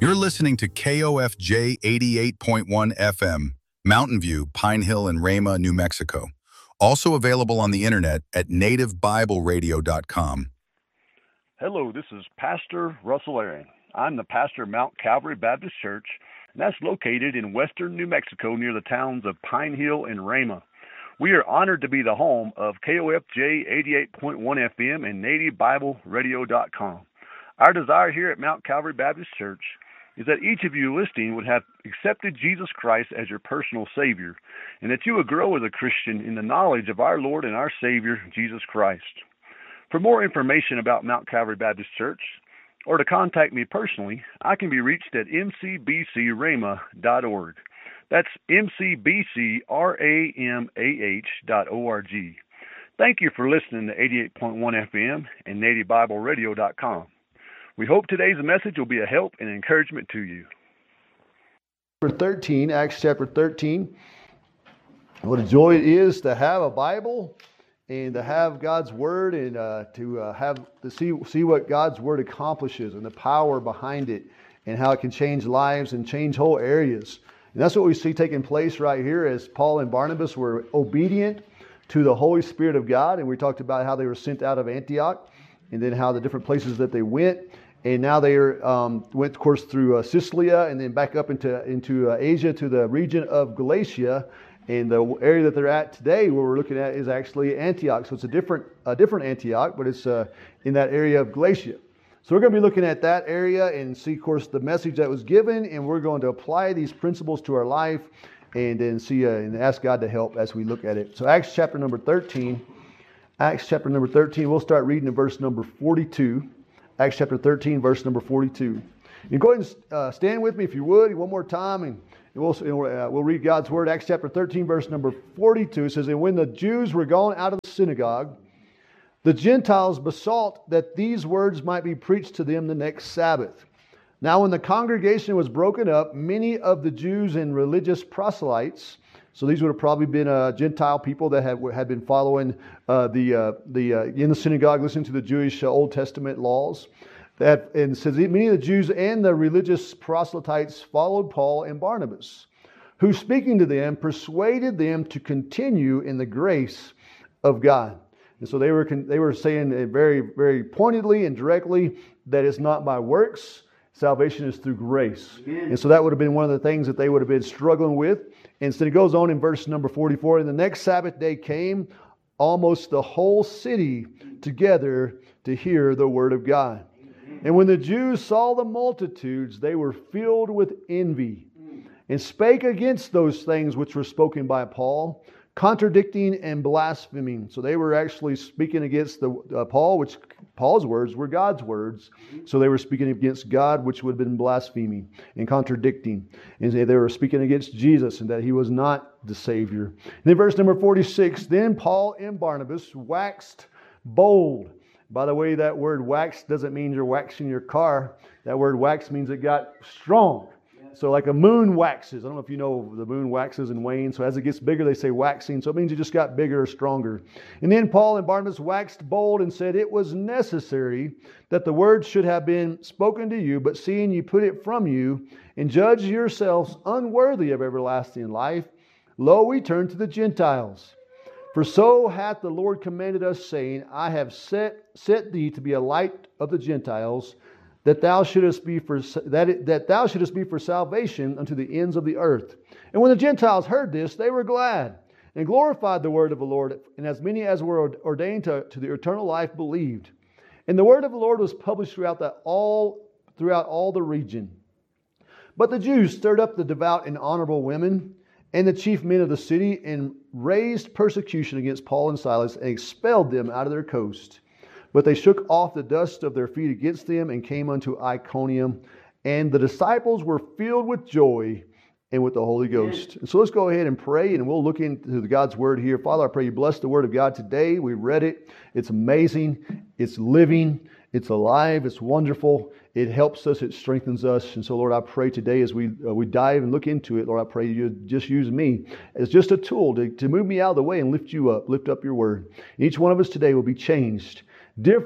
You're listening to KOFJ 88.1 FM, Mountain View, Pine Hill, and Rama, New Mexico. Also available on the internet at nativebibleradio.com. Hello, this is Pastor Russell Aaron. I'm the pastor of Mount Calvary Baptist Church, and that's located in western New Mexico near the towns of Pine Hill and Rama. We are honored to be the home of KOFJ 88.1 FM and nativebibleradio.com. Our desire here at Mount Calvary Baptist Church is that each of you listening would have accepted Jesus Christ as your personal Savior, and that you would grow as a Christian in the knowledge of our Lord and our Savior, Jesus Christ. For more information about Mount Calvary Baptist Church, or to contact me personally, I can be reached at mcbcramah.org. That's mcbcramah.org. Thank you for listening to 88.1 FM and nativebibleradio.com. We hope today's message will be a help and encouragement to you. Acts chapter 13. What a joy it is to have a Bible and to have God's Word and to see what God's Word accomplishes and the power behind it and how it can change lives and change whole areas. And that's what we see taking place right here as Paul and Barnabas were obedient to the Holy Spirit of God. And we talked about how they were sent out of Antioch and then how the different places that they went. And now they went, of course, through Sicilia and then back up into Asia to the region of Galatia. And the area that they're at today, where we're looking at, is actually Antioch. So it's a different Antioch, but it's in that area of Galatia. So we're going to be looking at that area and see, of course, the message that was given. And we're going to apply these principles to our life and then see and ask God to help as we look at it. So Acts chapter number 13. Acts chapter number 13, we'll start reading in verse number 42. Acts chapter 13, verse number 42. You go ahead and stand with me if you would, one more time, and we'll read God's Word. Acts chapter 13, verse number 42 says, "And when the Jews were gone out of the synagogue, the Gentiles besought that these words might be preached to them the next Sabbath. Now when the congregation was broken up, many of the Jews and religious proselytes," so these would have probably been Gentile people that had been following in the synagogue, listening to the Jewish Old Testament laws. And it says, "Many of the Jews and the religious proselytes followed Paul and Barnabas, who speaking to them persuaded them to continue in the grace of God." And so they were saying very, very pointedly and directly that it's not by works. Salvation is through grace. Amen. And so that would have been one of the things that they would have been struggling with. And so it goes on in verse number 44, "And the next Sabbath day came almost the whole city together to hear the word of God. And when the Jews saw the multitudes, they were filled with envy and spake against those things which were spoken by Paul, contradicting and blaspheming." So they were actually speaking against Paul, which Paul's words were God's words. So they were speaking against God, which would have been blaspheming and contradicting. And they were speaking against Jesus and that He was not the Savior. And then verse number 46, "Then Paul and Barnabas waxed bold." By the way, that word wax doesn't mean you're waxing your car. That word wax means it got strong. So like a moon waxes. I don't know if you know the moon waxes and wanes. So as it gets bigger, they say waxing. So it means it just got bigger or stronger. "And then Paul and Barnabas waxed bold and said, It was necessary that the word should have been spoken to you, but seeing you put it from you, and judge yourselves unworthy of everlasting life, lo, we turn to the Gentiles. For so hath the Lord commanded us, saying, I have set thee to be a light of the Gentiles, that thou shouldest be for salvation unto the ends of the earth. And when the Gentiles heard this, they were glad, and glorified the word of the Lord, and as many as were ordained to the eternal life believed. And the word of the Lord was published throughout all the region. But the Jews stirred up the devout and honorable women, and the chief men of the city, and raised persecution against Paul and Silas, and expelled them out of their coast. But they shook off the dust of their feet against them, and came unto Iconium. And the disciples were filled with joy and with the Holy Ghost." And so let's go ahead and pray, and we'll look into God's Word here. Father, I pray you bless the Word of God today. We read it. It's amazing. It's living. It's alive. It's wonderful. It helps us. It strengthens us. And so, Lord, I pray today as we dive and look into it, Lord, I pray you just use me as just a tool to move me out of the way and lift you up, lift up your Word. Each one of us today will be changed, different,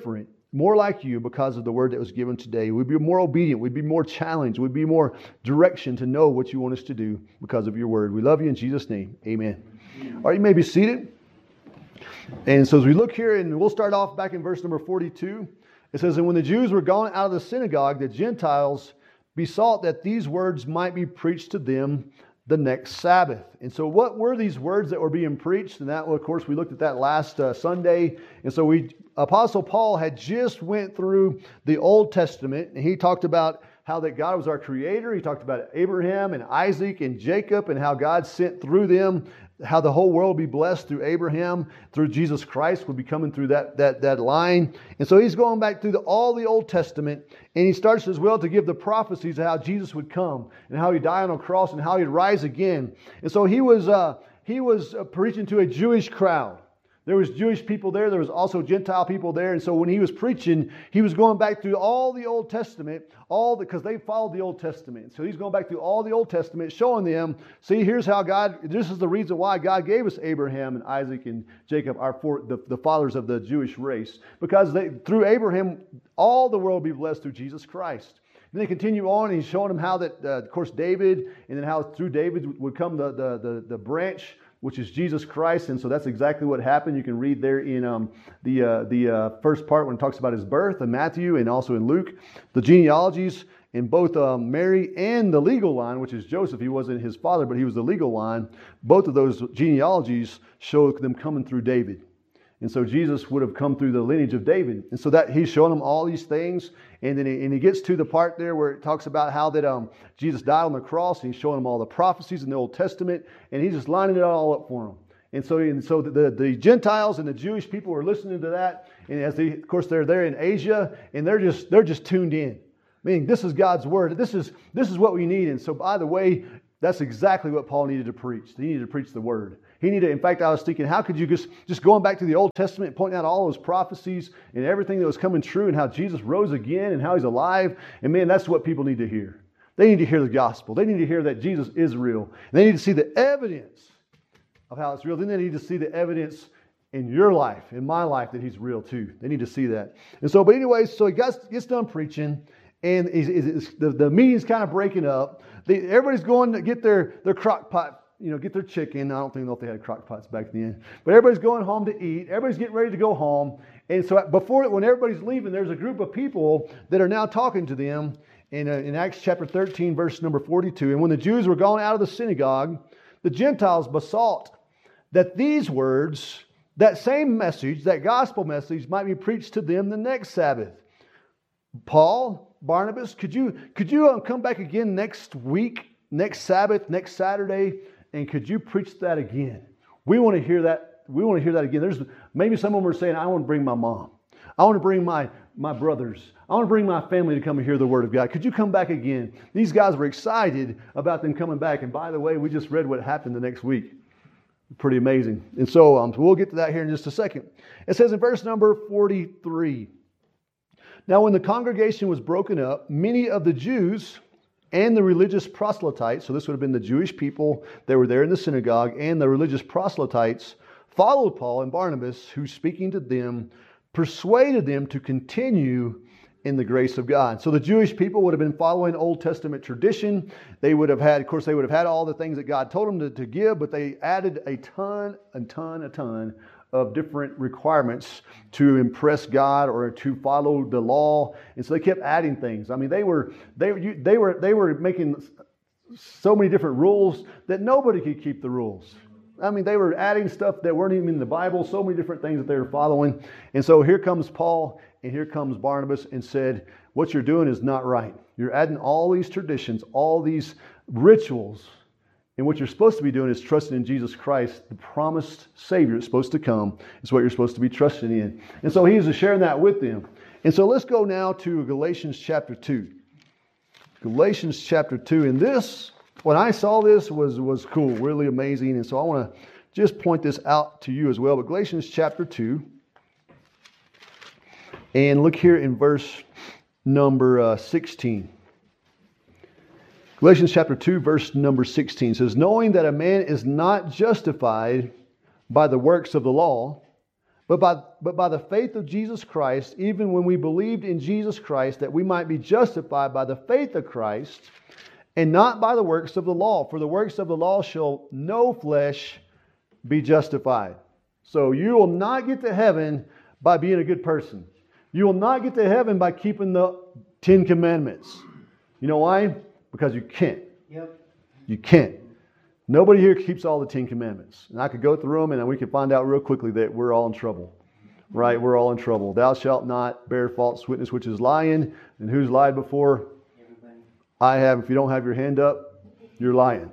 more like you because of the word that was given today. We'd be more obedient. We'd be more challenged. We'd be more direction to know what you want us to do because of your word. We love you in Jesus' name. Amen. All right, you may be seated. And so as we look here, and we'll start off back in verse number 42. It says, "And when the Jews were gone out of the synagogue, the Gentiles besought that these words might be preached to them the next Sabbath." And so what were these words that were being preached? And that, of course, we looked at that last Sunday. And so Apostle Paul had just went through the Old Testament, and he talked about how that God was our creator. He talked about Abraham and Isaac and Jacob and how God sent through them, how the whole world would be blessed through Abraham, through Jesus Christ would be coming through that line. And so he's going back through all the Old Testament, and he starts as well to give the prophecies of how Jesus would come and how he'd die on a cross and how he'd rise again. And so he was preaching to a Jewish crowd. There was Jewish people there. There was also Gentile people there. And so when he was preaching, he was going back through all the Old Testament, because they followed the Old Testament. So he's going back through all the Old Testament, showing them, see, here's how this is the reason why God gave us Abraham and Isaac and Jacob, the fathers of the Jewish race. Because through Abraham, all the world will be blessed through Jesus Christ. Then they continue on, and he's showing them how that, of course, David, and then how through David would come the branch, which is Jesus Christ. And so that's exactly what happened. You can read there in the first part when it talks about his birth in Matthew and also in Luke. The genealogies in both Mary and the legal line, which is Joseph. He wasn't his father, but he was the legal line. Both of those genealogies show them coming through David. And so Jesus would have come through the lineage of David. And so that he's showing them all these things. And then he gets to the part there where it talks about how that Jesus died on the cross. And he's showing them all the prophecies in the Old Testament. And he's just lining it all up for them. And so the Gentiles and the Jewish people are listening to that. And of course, they're there in Asia. And they're just tuned in. Meaning, this is God's word. This is what we need. And so, by the way, that's exactly what Paul needed to preach. He needed to preach the word. In fact, I was thinking, how could you just going back to the Old Testament, pointing out all those prophecies and everything that was coming true and how Jesus rose again and how he's alive. And man, that's what people need to hear. They need to hear the gospel. They need to hear that Jesus is real. And they need to see the evidence of how it's real. Then they need to see the evidence in your life, in my life, that he's real too. They need to see that. And so, but anyways, so he gets done preaching, and the meeting's kind of breaking up. Everybody's going to get their crock pot, get their chicken. I don't think know if they had crock pots back then. But everybody's going home to eat. Everybody's getting ready to go home. And so when everybody's leaving, there's a group of people that are now talking to them in Acts chapter 13, verse number 42. "And when the Jews were gone out of the synagogue, the Gentiles besought that these words, that same message, that gospel message, might be preached to them the next Sabbath." Paul, Barnabas, could you come back again next week, next Sabbath, next Saturday, and could you preach that again? We want to hear that. We want to hear that again. There's maybe some of them are saying, "I want to bring my mom. I want to bring my brothers. I want to bring my family to come and hear the word of God. Could you come back again?" These guys were excited about them coming back. And by the way, we just read what happened the next week. Pretty amazing. And so we'll get to that here in just a second. It says in verse number 43, "Now when the congregation was broken up, many of the Jews and the religious proselytes," so this would have been the Jewish people that were there in the synagogue, and the religious proselytes followed Paul and Barnabas, who, speaking to them, persuaded them to continue in the grace of God. So the Jewish people would have been following Old Testament tradition. They would have had all the things that God told them to give, but they added a ton of different requirements to impress God or to follow the law. And so they kept adding things. I mean, they were making so many different rules that nobody could keep the rules. I mean, they were adding stuff that weren't even in the Bible, so many different things that they were following. And so here comes Paul and here comes Barnabas and said, "What you're doing is not right. You're adding all these traditions, all these rituals. And what you're supposed to be doing is trusting in Jesus Christ, the promised Savior that's supposed to come. It's what you're supposed to be trusting in." And so he was sharing that with them. And so let's go now to Galatians chapter 2. Galatians chapter 2. And this, when I saw this, was cool, really amazing. And so I want to just point this out to you as well. But Galatians chapter 2. And look here in verse number 16. Galatians chapter 2, verse number 16 says, "Knowing that a man is not justified by the works of the law, But by the faith of Jesus Christ, even when we believed in Jesus Christ, that we might be justified by the faith of Christ, and not by the works of the law. For the works of the law shall no flesh be justified. So you will not get to heaven by being a good person. You will not get to heaven by keeping the 10 Commandments. You know why? Because you can't. Yep. You can't. Nobody here keeps all the 10 Commandments. And I could go through them and we could find out real quickly that we're all in trouble. Right? We're all in trouble. Thou shalt not bear false witness, which is lying. And who's lied before? Everybody. I have. If you don't have your hand up, you're lying.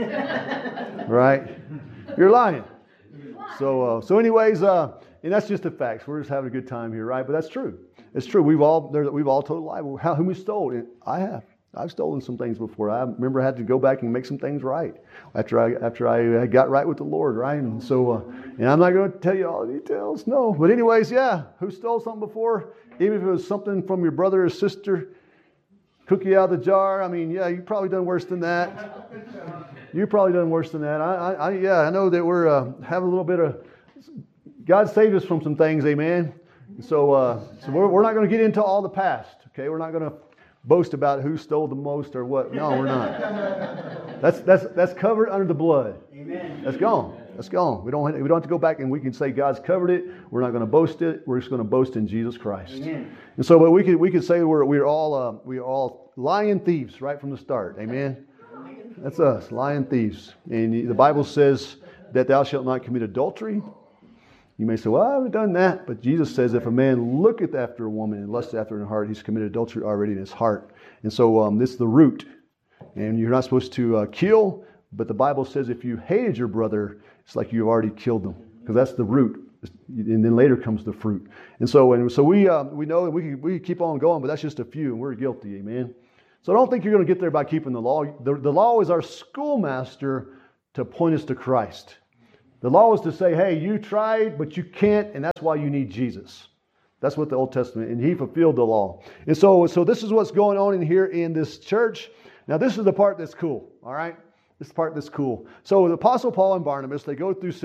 Right? You're lying. So anyways, and that's just the facts. We're just having a good time here, right? But that's true. It's true. We've all told a lie. Whom we stole? I have. I've stolen some things before. I remember I had to go back and make some things right after I got right with the Lord, right? And so, and I'm not going to tell you all the details, no. But anyways, yeah, who stole something before? Even if it was something from your brother or sister, cookie out of the jar. I mean, yeah, you've probably done worse than that. You've probably done worse than that. I know that we're having a little bit of. God saved us from some things, amen. So we're not going to get into all the past. Okay, we're not going to boast about who stole the most or what. No, we're not. That's covered under the blood. Amen. That's gone. That's gone. We don't have to go back and we can say God's covered it. We're not going to boast it. We're just going to boast in Jesus Christ. Amen. And so, but we could say we're all lying thieves right from the start. Amen. That's us, lying thieves. And the Bible says that thou shalt not commit adultery. You may say, well, I haven't done that. But Jesus says if a man looketh after a woman and lusts after her in his heart, he's committed adultery already in his heart. And so this is the root. And you're not supposed to kill. But the Bible says if you hated your brother, it's like you've already killed them. Because that's the root. And then later comes the fruit. And so we know that we keep on going, but that's just a few. And we're guilty. Amen. So I don't think you're going to get there by keeping the law. The law is our schoolmaster to point us to Christ. The law is to say, hey, you tried, but you can't, and that's why you need Jesus. That's what the Old Testament, and he fulfilled the law. And so this is what's going on in here in this church. Now, this is the part that's cool, all right? This is the part that's cool. So the Apostle Paul and Barnabas, they go through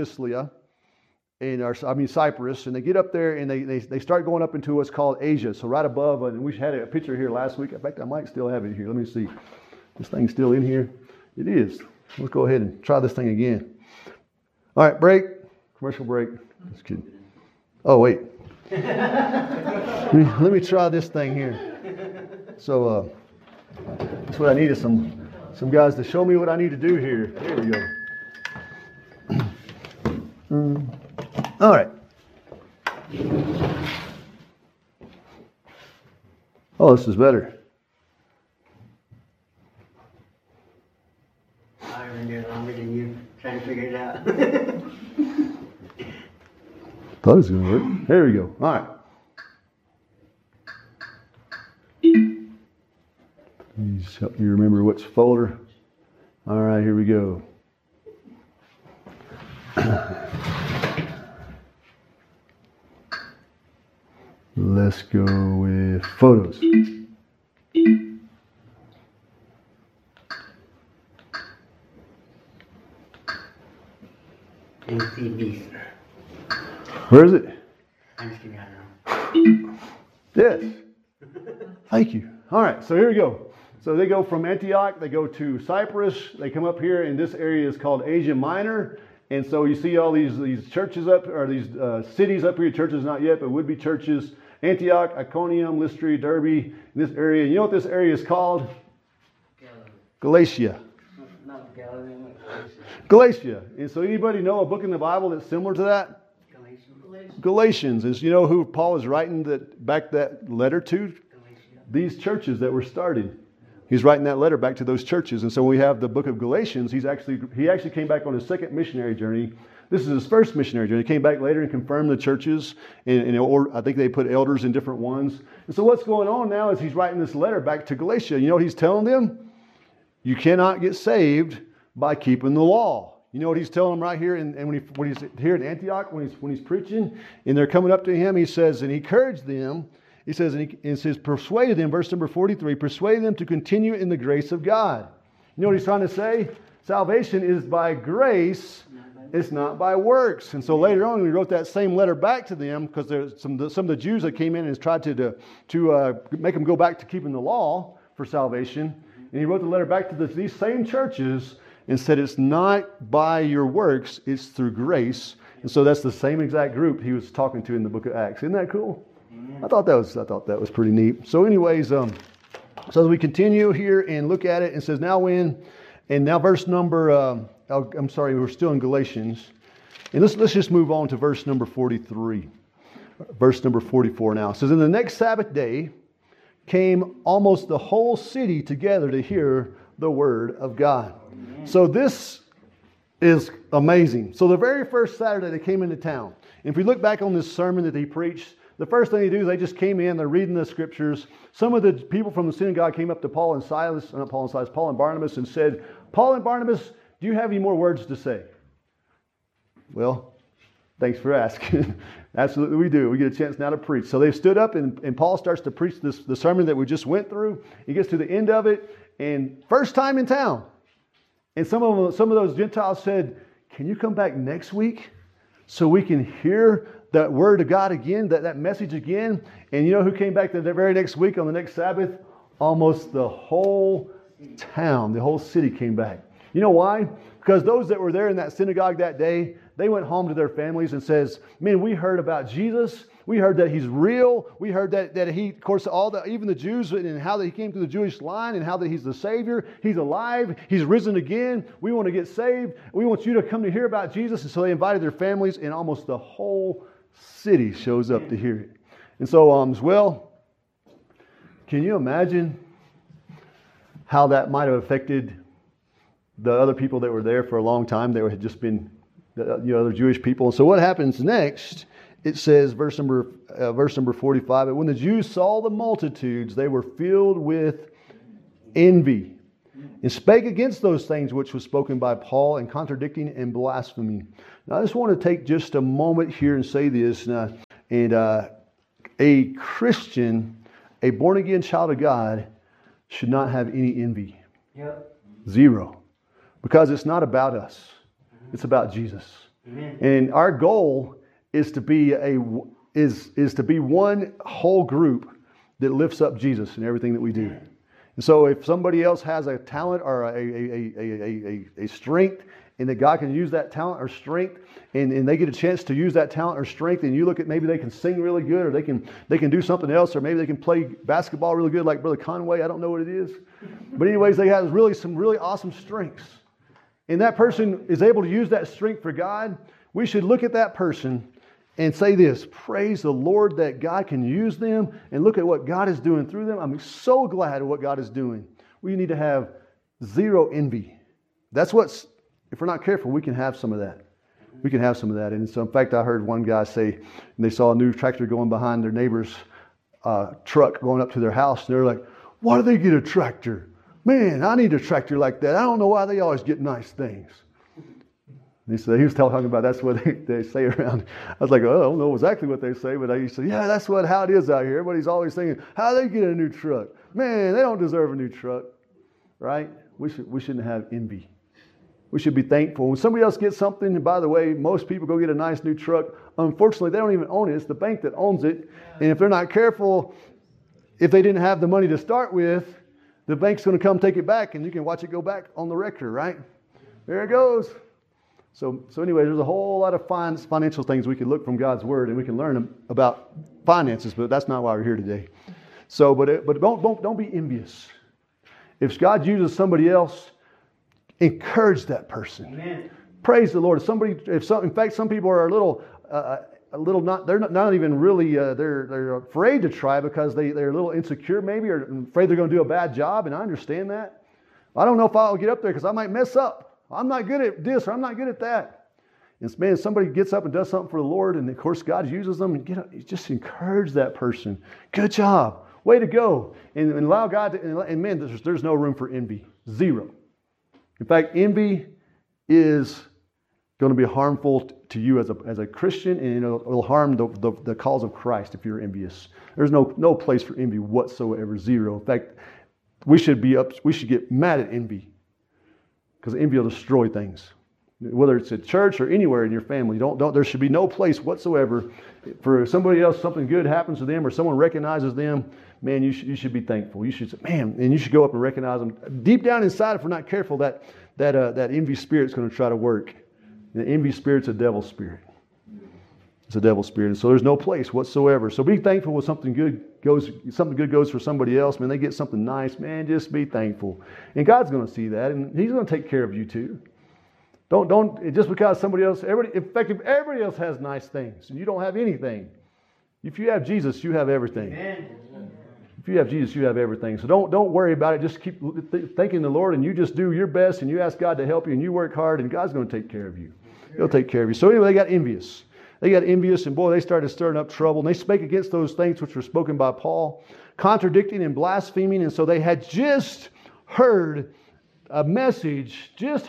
Cyprus, and they get up there, and they start going up into what's called Asia. So right above, and we had a picture here last week. In fact, I might still have it here. Let me see. This thing's still in here. It is. Let's go ahead and try this thing again. All right, break. Commercial break. Just kidding. Oh, wait. let me try this thing here. So that's what I need is some guys to show me what I need to do here. There we go. All right. Oh, this is better. I've been doing longer than you, trying to figure it out. Thought it was going to work. There we go. All right. Please help me remember which folder. All right, here we go. Let's go with photos. NCBs. Where is it? I'm just kidding, I don't know. Yes. Thank you. All right, so here we go. So they go from Antioch, they go to Cyprus, they come up here, and this area is called Asia Minor. And so you see all these churches up, or these cities up here, churches not yet, but would be churches. Antioch, Iconium, Lystra, Derbe, this area. You know what this area is called? Galatia. Not Galilee, Galatia. And so anybody know a book in the Bible that's similar to that? Galatians. Is, you know who Paul is writing that letter to? These churches that were started. He's writing that letter back to those churches. And so we have the book of Galatians. He actually came back on his second missionary journey. This is his first missionary journey. He came back later and confirmed the churches. And I think they put elders in different ones. And so what's going on now is he's writing this letter back to Galatia. You know what he's telling them? You cannot get saved by keeping the law. You know what he's telling them right here, and when he's here in Antioch, when he's preaching, and they're coming up to him, he says, and he encouraged them. He says, and he says, persuaded them, verse number 43, persuaded them to continue in the grace of God. You know what he's trying to say? Salvation is by grace, It's not by works. And so later on, we wrote that same letter back to them because there's some of the Jews that came in and tried to make them go back to keeping the law for salvation. And he wrote the letter back to these same churches and said, it's not by your works, it's through grace. And so that's the same exact group he was talking to in the book of Acts. Isn't that cool? I thought that was pretty neat. So anyways, so as we continue here and look at it, it says, now verse number, we're still in Galatians. And let's just move on to verse number 43. Verse number 44 now. It says, in the next Sabbath day came almost the whole city together to hear the word of God. Amen. So this is amazing. So the very first Saturday they came into town. And if we look back on this sermon that he preached, the first thing they do is they just came in, they're reading the scriptures. Some of the people from the synagogue came up to Paul and Barnabas and said, Paul and Barnabas, do you have any more words to say? Well, thanks for asking. Absolutely we do. We get a chance now to preach. So they stood up and Paul starts to preach the sermon that we just went through. He gets to the end of it and first time in town. And some of those Gentiles said, can you come back next week so we can hear that word of God again, that message again? And you know who came back the very next week on the next Sabbath? Almost the whole town, the whole city came back. You know why? Because those that were there in that synagogue that day, they went home to their families and says, man, we heard about Jesus. We heard that he's real. We heard that he, of course, even the Jews and how that he came through the Jewish line and how that he's the Savior. He's alive. He's risen again. We want to get saved. We want you to come to hear about Jesus. And so they invited their families and almost the whole city shows up to hear it. And so, as well, can you imagine how that might have affected the other people that were there for a long time? They had just been, other Jewish people. And so what happens next? It says, verse number 45, but when the Jews saw the multitudes, they were filled with envy and spake against those things which was spoken by Paul, and contradicting and blaspheming. Now, I just want to take just a moment here and say this. A Christian, a born-again child of God, should not have any envy. Yep. Zero. Because it's not about us. It's about Jesus. Amen. And our goal is to be one whole group that lifts up Jesus in everything that we do. And so if somebody else has a talent or a strength, and that God can use that talent or strength, and they get a chance to use that talent or strength, and you look at maybe they can sing really good, or they can do something else, or maybe they can play basketball really good like Brother Conway. I don't know what it is. But anyways, they have some really awesome strengths. And that person is able to use that strength for God. We should look at that person and say this, praise the Lord that God can use them, and look at what God is doing through them. I'm so glad of what God is doing. We need to have zero envy. That's what's, if we're not careful, we can have some of that. We can have some of that. And so, in fact, I heard one guy say, and they saw a new tractor going behind their neighbor's truck going up to their house, and they're like, why do they get a tractor? Man, I need a tractor like that. I don't know why they always get nice things. And he was talking about that's what they say around. I was like, oh, I don't know exactly what they say, but he said, yeah, that's how it is out here. Everybody's always thinking, how they get a new truck? Man, they don't deserve a new truck, right? We shouldn't have envy. We should be thankful. When somebody else gets something, and by the way, most people go get a nice new truck. Unfortunately, they don't even own it. It's the bank that owns it. And if they're not careful, if they didn't have the money to start with, the bank's going to come take it back, and you can watch it go back on the record, right? There it goes. So anyway, there's a whole lot of financial things we can look from God's Word, and we can learn about finances, but that's not why we're here today. So, but don't be envious. If God uses somebody else, encourage that person. Amen. Praise the Lord. In fact, some people are they're not even really, they're afraid to try because they're a little insecure maybe, or afraid they're going to do a bad job, and I understand that. I don't know if I'll get up there because I might mess up. I'm not good at this, or I'm not good at that. And man, somebody gets up and does something for the Lord, and of course God uses them, and just encourage that person. Good job. Way to go. And allow God to, and man, there's no room for envy. Zero. In fact, envy is going to be harmful to you as a Christian, and it'll harm the cause of Christ if you're envious. There's no place for envy whatsoever. Zero. In fact, we should get mad at envy, because envy will destroy things. whether it's at church or anywhere in your family. There should be no place whatsoever for somebody else, something good happens to them or someone recognizes them. Man, you should be thankful. You should say, man, and you should go up and recognize them. Deep down inside, if we're not careful, that envy spirit's going to try to work. The envy spirit's a devil spirit. It's a devil spirit. And so there's no place whatsoever. So be thankful when something good goes for somebody else. Man, they get something nice. Man, just be thankful. And God's going to see that, and He's going to take care of you too. Don't just because somebody else, in fact, if everybody else has nice things and you don't have anything, if you have Jesus, you have everything. Amen. If you have Jesus, you have everything. So don't worry about it. Just keep thanking the Lord, and you just do your best, and you ask God to help you, and you work hard, and God's going to take care of you. He'll take care of you. So anyway, they got envious. And boy, they started stirring up trouble. And they spake against those things which were spoken by Paul, contradicting and blaspheming. And so they had just heard a message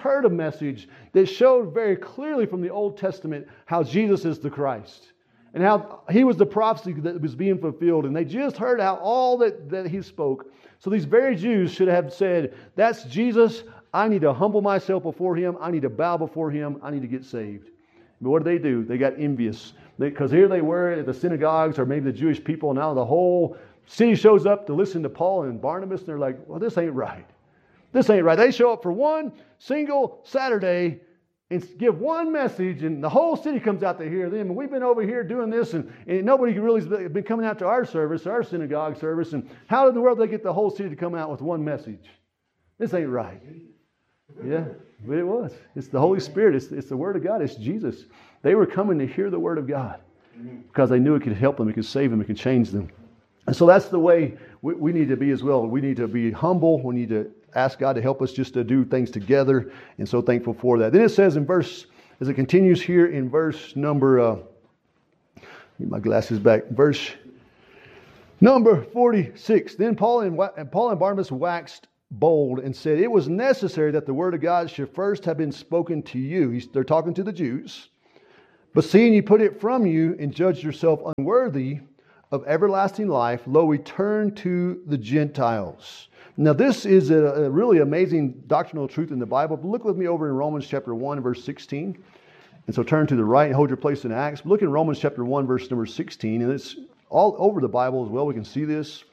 that showed very clearly from the Old Testament how Jesus is the Christ. And how He was the prophecy that was being fulfilled. And they just heard how all that He spoke. So these very Jews should have said, that's Jesus. I need to humble myself before Him. I need to bow before Him. I need to get saved. But what do? They got envious. Because here they were at the synagogues or maybe the Jewish people. And now the whole city shows up to listen to Paul and Barnabas. And they're like, well, this ain't right. This ain't right. They show up for one single Saturday and give one message, and the whole city comes out to hear them. And we've been over here doing this, and nobody really has been coming out to our service, our synagogue service. And how in the world do they get the whole city to come out with one message? This ain't right. Yeah, but it was. It's the Holy Spirit. It's the Word of God. It's Jesus. They were coming to hear the Word of God because they knew it could help them, it could save them, it could change them. And so that's the way we need to be as well. We need to be humble. We need to ask God to help us just to do things together, and so thankful for that. Then it says as it continues here in verse number, get my glasses back, verse number 46. Then Paul and Barnabas waxed bold and said, it was necessary that the word of God should first have been spoken to you. They're talking to the Jews. But seeing you put it from you and judged yourself unworthy of everlasting life, lo, we turn to the Gentiles. Now, this is a really amazing doctrinal truth in the Bible. But look with me over in Romans chapter 1, verse 16. And so turn to the right and hold your place in Acts. But look in Romans chapter 1, verse number 16. And it's all over the Bible as well. We can see this.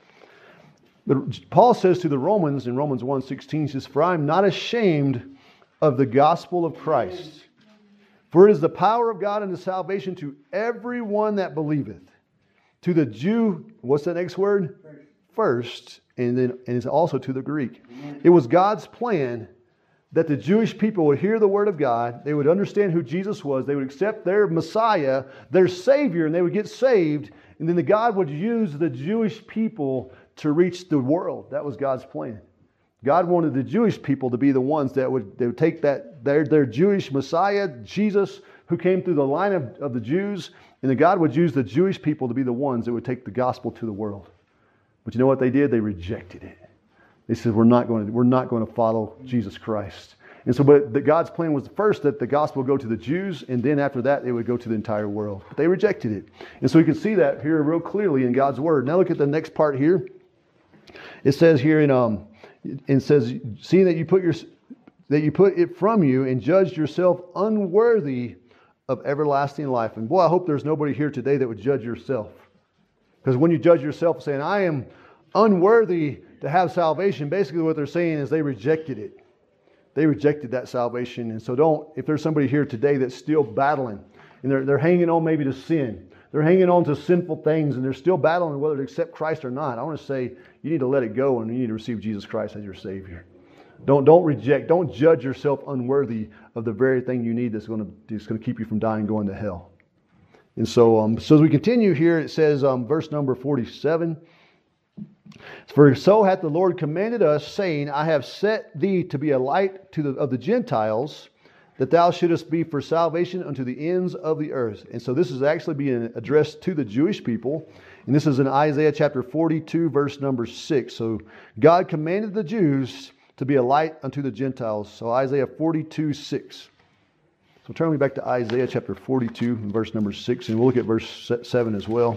But Paul says to the Romans in Romans 1:16, he says, for I am not ashamed of the gospel of Christ. For it is the power of God unto salvation to everyone that believeth. To the Jew, what's the next word? First. And it's also to the Greek. It was God's plan that the Jewish people would hear the word of God. They would understand who Jesus was. They would accept their Messiah, their Savior, and they would get saved. And then God would use the Jewish people to reach the world. That was God's plan. God wanted the Jewish people to be the ones that would take their Jewish Messiah, Jesus, who came through the line of the Jews, and then God would use the Jewish people to be the ones that would take the gospel to the world. But you know what they did? They rejected it. They said, we're not going to follow Jesus Christ. And so, but God's plan was first that the gospel would go to the Jews, and then after that, it would go to the entire world. But they rejected it. And so you can see that here real clearly in God's word. Now look at the next part here. It says here seeing that you put it from you and judged yourself unworthy of everlasting life. And boy, I hope there's nobody here today that would judge yourself. Because when you judge yourself saying, I am unworthy to have salvation, basically what they're saying is they rejected it. They rejected that salvation. And so if there's somebody here today that's still battling, and they're hanging on maybe to sin, they're hanging on to sinful things, and they're still battling whether to accept Christ or not, I want to say you need to let it go, and you need to receive Jesus Christ as your Savior. Don't judge yourself unworthy of the very thing you need that's going to keep you from dying and going to hell. And so as we continue here, it says, verse number 47, for so hath the Lord commanded us, saying, I have set thee to be a light of the Gentiles, that thou shouldest be for salvation unto the ends of the earth. And so this is actually being addressed to the Jewish people. And this is in Isaiah chapter 42, verse number 6. So God commanded the Jews to be a light unto the Gentiles. So Isaiah 42, 6. So turn me back to Isaiah chapter 42, verse number 6, and we'll look at verse 7 as well.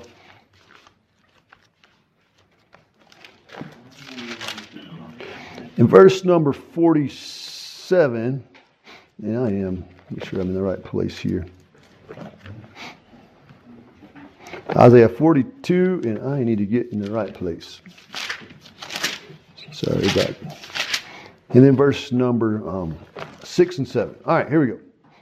In verse number 47, and I am Make sure I'm in the right place here. Isaiah 42, and I need to get in the right place. Sorry about it. And then verse number 6 and 7. All right, here we go.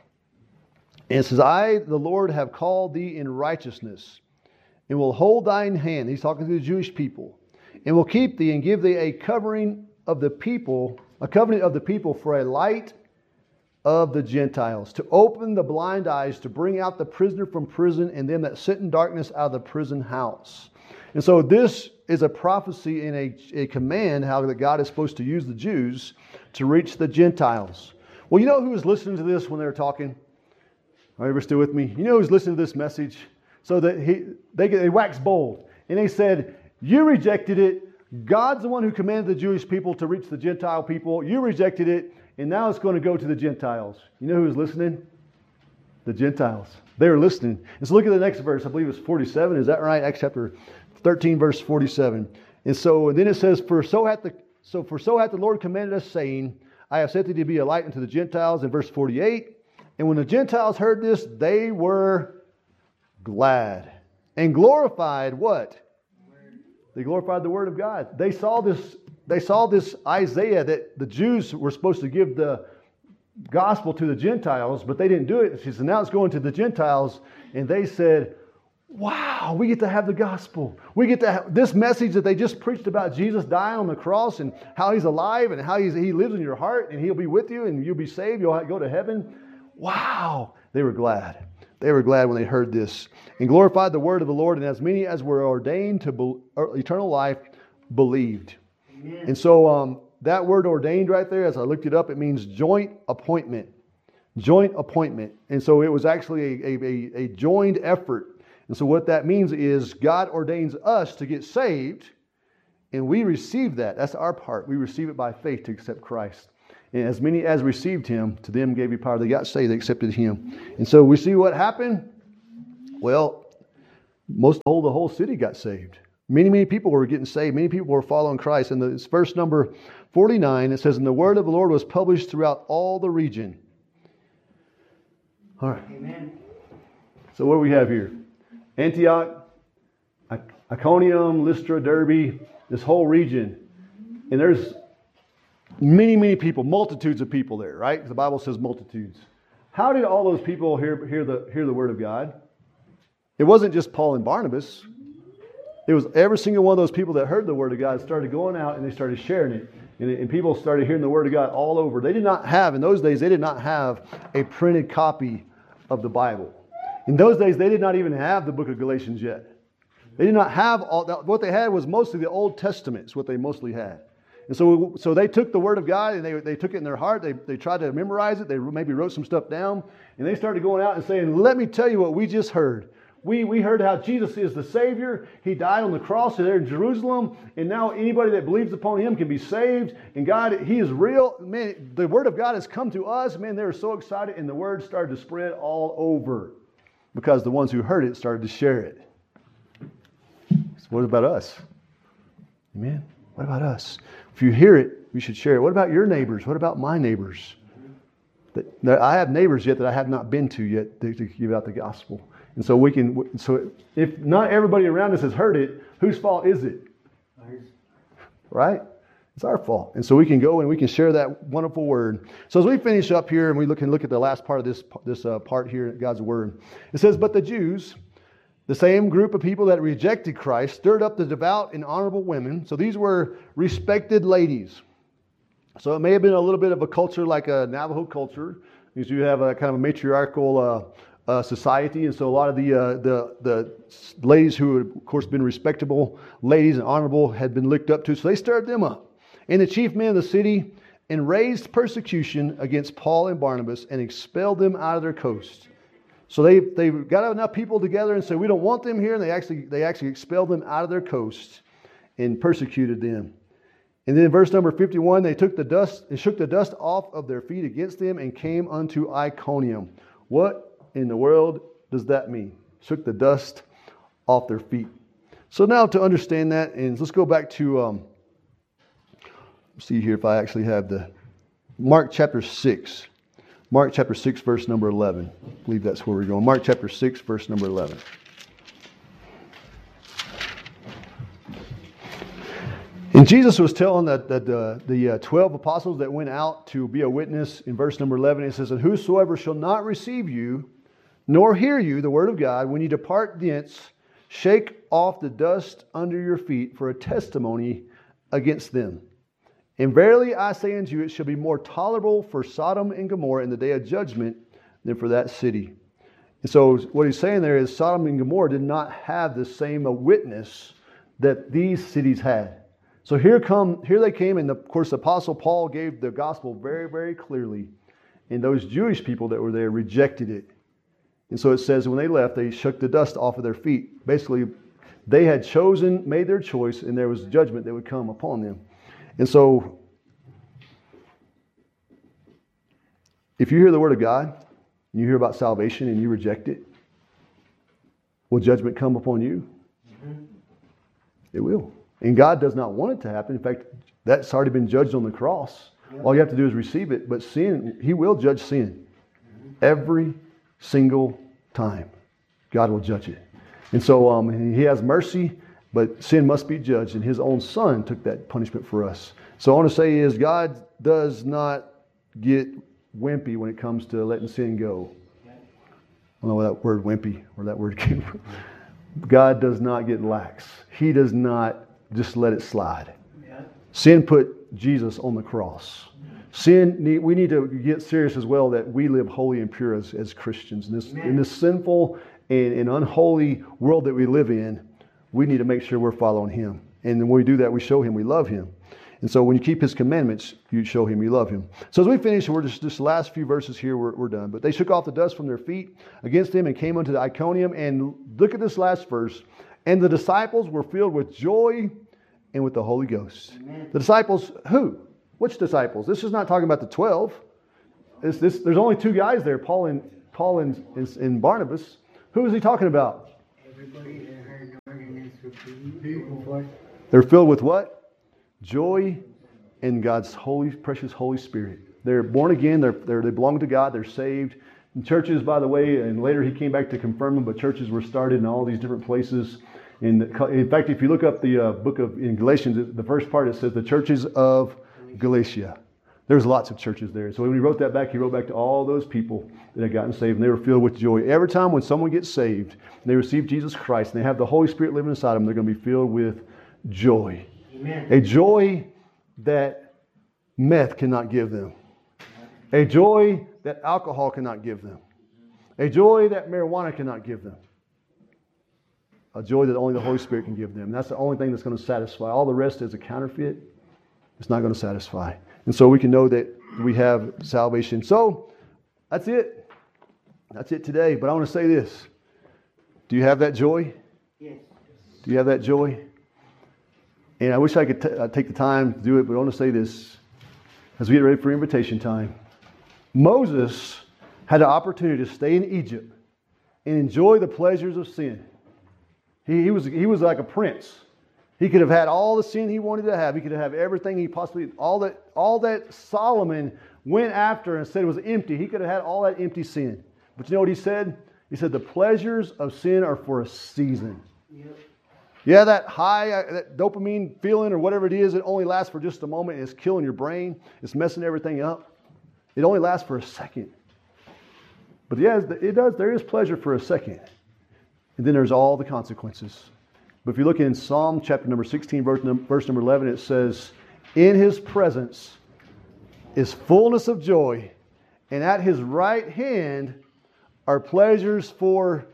And it says, I, the Lord, have called thee in righteousness, and will hold thine hand. He's talking to the Jewish people. And will keep thee and give thee a covering of the people, a covenant of the people for a light of the Gentiles, to open the blind eyes, to bring out the prisoner from prison, and them that sit in darkness out of the prison house. And so this is a prophecy and a command how that God is supposed to use the Jews to reach the Gentiles. Well, you know who was listening to this when they were talking? Are you still with me? You know who's listening to this message? So that they waxed bold. And they said, you rejected it. God's the one who commanded the Jewish people to reach the Gentile people. You rejected it. And now it's going to go to the Gentiles. You know who's listening? The Gentiles. They were listening. And so look at the next verse. I believe it's 47. Is that right? Acts chapter 13, verse 47. And then it says, For so hath the Lord commanded us, saying, I have set thee to be a light unto the Gentiles. In verse 48. And when the Gentiles heard this, they were glad. And glorified what? They glorified the word of God. They saw this Isaiah that the Jews were supposed to give the gospel to the Gentiles, but they didn't do it. She said, now it's going to the Gentiles. And they said, wow, we get to have the gospel. We get to have this message that they just preached about Jesus dying on the cross and how he's alive and how he lives in your heart and he'll be with you and you'll be saved. You'll go to heaven. Wow. They were glad. They were glad when they heard this and glorified the word of the Lord. And as many as were ordained to eternal life believed. Amen. And so that word ordained right there, as I looked it up, it means joint appointment. Joint appointment. And so it was actually a joined effort. And so what that means is God ordains us to get saved, and we receive that. That's our part. We receive it by faith to accept Christ. And as many as received him, to them gave he power. They got saved, they accepted him. And so we see what happened. Well, the whole city got saved. Many people were getting saved. Many people were following Christ. And it's verse number 49. It says, and the word of the Lord was published throughout all the region. All right. Amen. So what do we have here? Antioch, Iconium, Lystra, Derbe, this whole region. And there's many people, multitudes of people there, right? The Bible says multitudes. How did all those people hear the word of God? It wasn't just Paul and Barnabas. It was every single one of those people that heard the word of God started going out and they started sharing it. And people started hearing the word of God all over. They did not have, in those days, they did not have a printed copy of the Bible. In those days, they did not even have the book of Galatians yet. They did not have all that. What they had was mostly the Old Testament is what they mostly had. And so they took the word of God and they took it in their heart. They tried to memorize it. They maybe wrote some stuff down. And they started going out and saying, let me tell you what we just heard. We heard how Jesus is the Savior. He died on the cross there in Jerusalem. And now anybody that believes upon him can be saved. And God, he is real. Man, the word of God has come to us. Man, they were so excited. And the word started to spread all over. Because the ones who heard it started to share it. So what about us? Amen. What about us? If you hear it, you should share it. What about your neighbors? What about my neighbors? I have neighbors yet that I have not been to yet to give out the gospel. And so if not everybody around us has heard it, whose fault is it? Right? It's our fault. And so we can go and we can share that wonderful word. So as we finish up here and we look at the last part of this part here in God's word, it says, but the Jews, the same group of people that rejected Christ, stirred up the devout and honorable women. So these were respected ladies. So it may have been a little bit of a culture like a Navajo culture, because you have a kind of a matriarchal society, and so a lot of the ladies who had, of course, been respectable ladies and honorable had been looked up to. So they stirred them up. And the chief men of the city and raised persecution against Paul and Barnabas and expelled them out of their coast. So they got enough people together and said, we don't want them here. And they actually expelled them out of their coast and persecuted them. And then in verse number 51, they took the dust and shook the dust off of their feet against them and came unto Iconium. What in the world does that mean? Shook the dust off their feet. So now to understand that, and let's go back to, see here if I actually have the Mark chapter 6. Mark chapter 6, verse number 11. I believe that's where we're going. Mark chapter 6, verse number 11. And Jesus was telling the 12 apostles that went out to be a witness in verse number 11, it says, "And whosoever shall not receive you, nor hear you, the word of God, when you depart thence, shake off the dust under your feet for a testimony against them. And verily I say unto you, it shall be more tolerable for Sodom and Gomorrah in the day of judgment than for that city." And so what he's saying there is Sodom and Gomorrah did not have the same witness that these cities had. So here they came, and of course the Apostle Paul gave the gospel very, very clearly. And those Jewish people that were there rejected it. And so it says when they left, they shook the dust off of their feet. Basically, they had made their choice, and there was judgment that would come upon them. And so, if you hear the word of God, and you hear about salvation, and you reject it, will judgment come upon you? Mm-hmm. It will. And God does not want it to happen. In fact, that's already been judged on the cross. Yep. All you have to do is receive it. But sin, He will judge sin. Mm-hmm. Every single time. God will judge it. And so He has mercy, but sin must be judged. And His own Son took that punishment for us. So I want to say is God does not get wimpy when it comes to letting sin go. I don't know where that word wimpy, where that word came from. God does not get lax. He does not just let it slide. Sin put Jesus on the cross. We need to get serious as well that we live holy and pure as Christians. In this sinful and unholy world that we live in, we need to make sure we're following Him. And when we do that, we show Him we love Him. And so when you keep His commandments, you show Him you love Him. So as we finish, we're just last few verses here, we're done. But they shook off the dust from their feet against Him and came unto the Iconium. And look at this last verse. And the disciples were filled with joy and with the Holy Ghost. Amen. The disciples, who? Which disciples? This is not talking about the 12. There's only two guys there, Paul and Barnabas. Who is he talking about? Everybody that heard the ordinance before. They're filled with what? Joy and God's precious Holy Spirit. They're born again. They belong to God. They're saved. And churches, by the way, and later he came back to confirm them, but churches were started in all these different places. In fact, if you look up the book in Galatians, the first part, it says the churches of Galatia. There's lots of churches there. So when he wrote that back, he wrote back to all those people that had gotten saved, and they were filled with joy. Every time when someone gets saved, and they receive Jesus Christ, and they have the Holy Spirit living inside them, they're going to be filled with joy. Amen. A joy that meth cannot give them. A joy that alcohol cannot give them. A joy that marijuana cannot give them. A joy that only the Holy Spirit can give them. And that's the only thing that's going to satisfy. All the rest is a counterfeit. It's not going to satisfy. And so we can know that we have salvation. So that's it. That's it today. But I want to say this. Do you have that joy? Yes. Do you have that joy? And I wish I could take the time to do it, but I want to say this as we get ready for invitation time. Moses had the opportunity to stay in Egypt and enjoy the pleasures of sin. He was like a prince. He could have had all the sin he wanted to have. He could have everything he possibly, all that Solomon went after and said was empty. He could have had all that empty sin. But you know what he said? He said the pleasures of sin are for a season. Yep. Yeah, that high, that dopamine feeling or whatever it is, it only lasts for just a moment. It's killing your brain. It's messing everything up. It only lasts for a second. But yeah, it does. There is pleasure for a second. And then there's all the consequences. But if you look in Psalm chapter number 16, verse number 11, it says, in His presence is fullness of joy, and at His right hand are pleasures for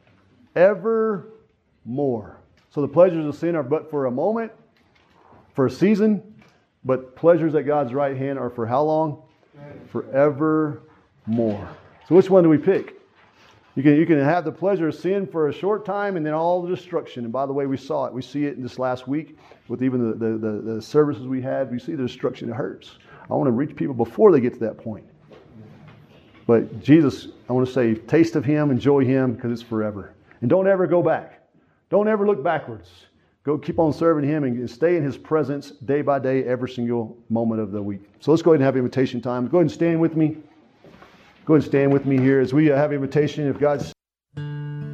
evermore. So the pleasures of sin are but for a moment, for a season, but pleasures at God's right hand are for how long? Forevermore. So which one do we pick? You can have the pleasure of sin for a short time and then all the destruction. And by the way, we saw it. We see it in this last week with even the services we had. We see the destruction. It hurts. I want to reach people before they get to that point. But Jesus, I want to say, taste of Him, enjoy Him, because it's forever. And don't ever go back. Don't ever look backwards. Go keep on serving Him and stay in His presence day by day, every single moment of the week. So let's go ahead and have invitation time. Go ahead and stand with me. Go ahead and stand with me here as we have invitation. If God's